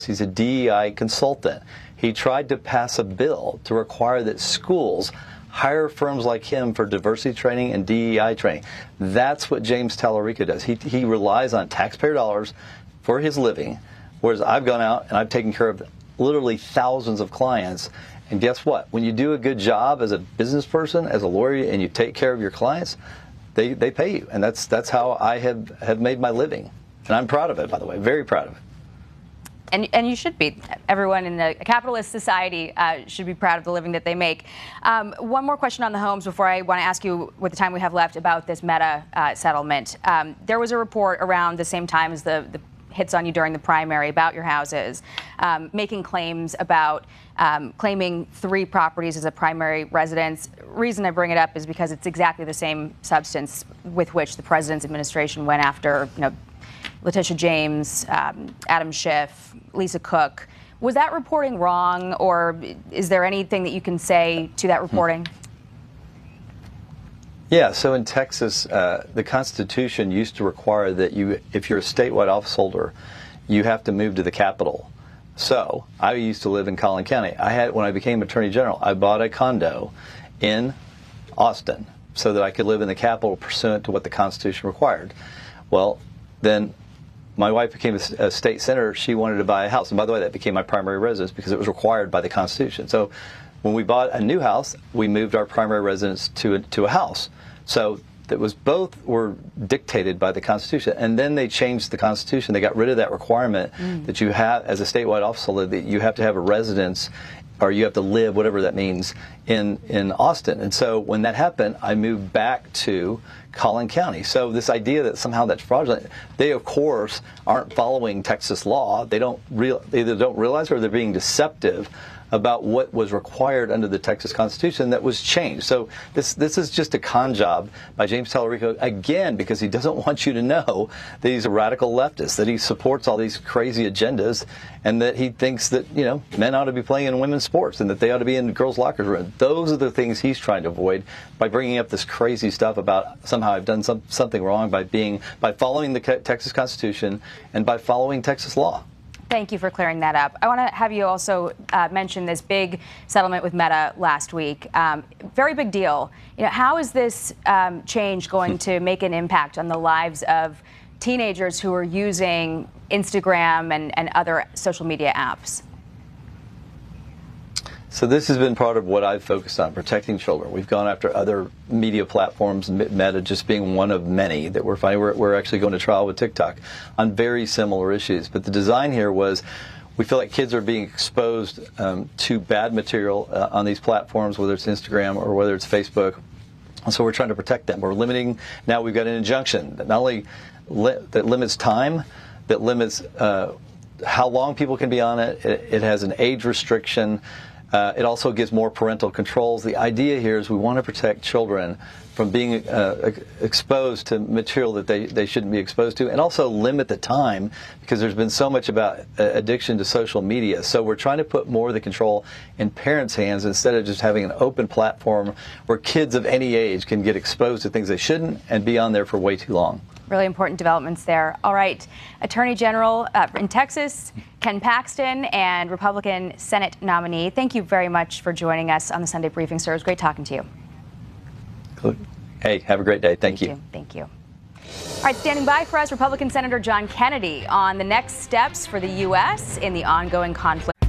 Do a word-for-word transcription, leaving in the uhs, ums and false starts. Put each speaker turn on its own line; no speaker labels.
He's a D E I consultant. He tried to pass a bill to require that schools hire firms like him for diversity training and D E I training. That's what James Talarico does. He, he relies on taxpayer dollars for his living, whereas I've gone out and I've taken care of literally thousands of clients. And guess what? When you do a good job as a business person, as a lawyer, and you take care of your clients, they, they pay you. And that's, that's how I have, have made my living. And I'm proud of it, by the way, very proud of it.
And, and you should be. Everyone in a capitalist society uh, should be proud of the living that they make. Um, one more question on the homes before I want to ask you, with the time we have left, about this Meta uh, settlement. Um, there was a report around the same time as the, the hits on you during the primary about your houses, um, making claims about um, claiming three properties as a primary residence. Reason I bring it up is because it's exactly the same substance with which the president's administration went after, you know, Letitia James, um, Adam Schiff, Lisa Cook. Was that reporting wrong, or is there anything that you can say to that reporting?
Yeah, so in Texas, uh, the Constitution used to require that you, if you're a statewide office holder, you have to move to the capital. So I used to live in Collin County. I had, when I became Attorney General, I bought a condo in Austin so that I could live in the capital pursuant to what the Constitution required. Well, then my wife became a, a state senator. She wanted to buy a house. And by the way, that became my primary residence because it was required by the Constitution. So when we bought a new house, we moved our primary residence to a, to a house. So that was both were dictated by the Constitution. And then they changed the Constitution. They got rid of that requirement mm. that you have, as a statewide office holder, that you have to have a residence or you have to live, whatever that means, in, in Austin. And so when that happened, I moved back to Collin County. So this idea that somehow that's fraudulent, they of course aren't following Texas law. They don't real, they either don't realize or they're being deceptive about what was required under the Texas Constitution that was changed. So this this is just a con job by James Talarico, again, because he doesn't want you to know that he's a radical leftist, that he supports all these crazy agendas, and that he thinks that, you know, men ought to be playing in women's sports and that they ought to be in girls' locker rooms. Those are the things he's trying to avoid by bringing up this crazy stuff about somehow I've done some, something wrong by being by following the Texas Constitution and by following Texas law.
Thank you for clearing that up. I want to have you also uh, mention this big settlement with Meta last week. Um, very big deal. You know, how is this um, change going to make an impact on the lives of teenagers who are using Instagram and, and other social media apps?
So this has been part of what I've focused on, protecting children. We've gone after other media platforms, Meta just being one of many that we're finding. We're, we're actually going to trial with TikTok on very similar issues. But the design here was we feel like kids are being exposed um, to bad material uh, on these platforms, whether it's Instagram or whether it's Facebook. And so we're trying to protect them. We're limiting, now we've got an injunction that not only li that limits time, that limits uh, how long people can be on it. It, it has an age restriction. Uh, it also gives more parental controls. The idea here is we want to protect children from being uh, exposed to material that they, they shouldn't be exposed to, and also limit the time, because there's been so much about uh, addiction to social media. So we're trying to put more of the control in parents' hands instead of just having an open platform where kids of any age can get exposed to things they shouldn't and be on there for way too long.
Really important developments there. All right, Attorney General uh, in Texas, Ken Paxton, and Republican Senate nominee, thank you very much for joining us on the Sunday Briefing, sir. It was great talking to you.
Cool. Hey, have a great day. Thank,
Thank
you.
you. Thank you. All right, standing by for us, Republican Senator John Kennedy on the next steps for the U S in the ongoing conflict.